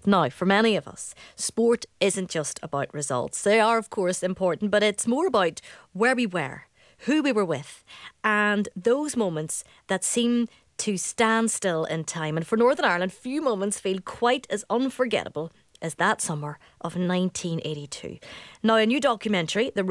Now, for many of us, sport isn't just about results. They are, of course, important, but it's more about where we were, who we were with, and those moments that seem to stand still in time. And for Northern Ireland, few moments feel quite as unforgettable as that summer of 1982. Now, a new documentary, The